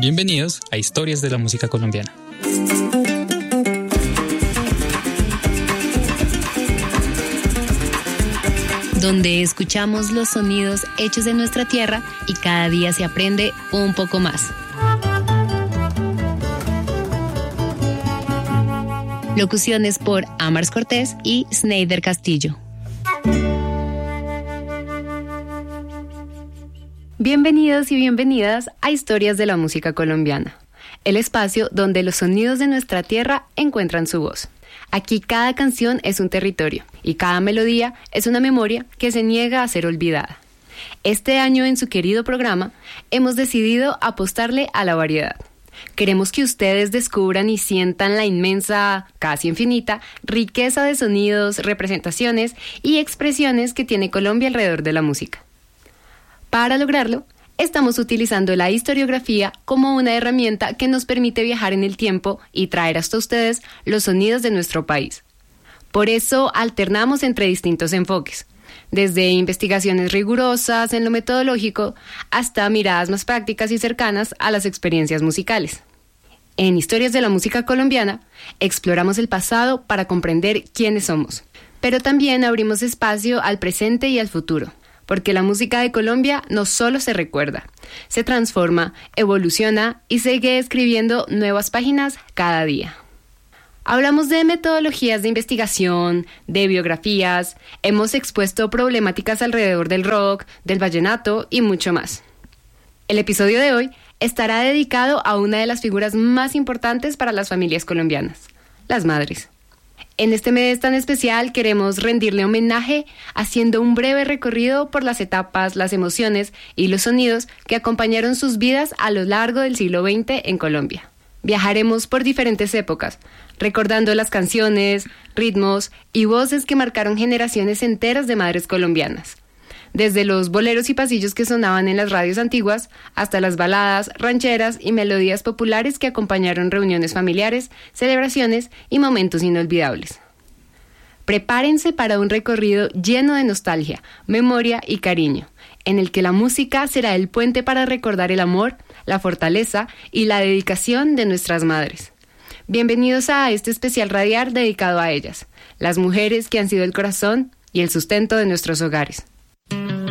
Bienvenidos a Historias de la Música Colombiana. Donde escuchamos los sonidos hechos de nuestra tierra y cada día se aprende un poco más. Locuciones por Amars Cortés y Sneider Castillo. Bienvenidos y bienvenidas a Historias de la Música Colombiana, el espacio donde los sonidos de nuestra tierra encuentran su voz. Aquí cada canción es un territorio y cada melodía es una memoria que se niega a ser olvidada. Este año en su querido programa hemos decidido apostarle a la variedad. Queremos que ustedes descubran y sientan la inmensa, casi infinita, riqueza de sonidos, representaciones y expresiones que tiene Colombia alrededor de la música. Para lograrlo, estamos utilizando la historiografía como una herramienta que nos permite viajar en el tiempo y traer hasta ustedes los sonidos de nuestro país. Por eso alternamos entre distintos enfoques, desde investigaciones rigurosas en lo metodológico hasta miradas más prácticas y cercanas a las experiencias musicales. En Historias de la Música Colombiana, exploramos el pasado para comprender quiénes somos, pero también abrimos espacio al presente y al futuro. Porque la música de Colombia no solo se recuerda, se transforma, evoluciona y sigue escribiendo nuevas páginas cada día. Hablamos de metodologías de investigación, de biografías, hemos expuesto problemáticas alrededor del rock, del vallenato y mucho más. El episodio de hoy estará dedicado a una de las figuras más importantes para las familias colombianas, las madres. En este mes tan especial queremos rendirle homenaje haciendo un breve recorrido por las etapas, las emociones y los sonidos que acompañaron sus vidas a lo largo del siglo XX en Colombia. Viajaremos por diferentes épocas, recordando las canciones, ritmos y voces que marcaron generaciones enteras de madres colombianas. Desde los boleros y pasillos que sonaban en las radios antiguas, hasta las baladas, rancheras y melodías populares que acompañaron reuniones familiares, celebraciones y momentos inolvidables. Prepárense para un recorrido lleno de nostalgia, memoria y cariño, en el que la música será el puente para recordar el amor, la fortaleza y la dedicación de nuestras madres. Bienvenidos a este especial radial dedicado a ellas, las mujeres que han sido el corazón y el sustento de nuestros hogares.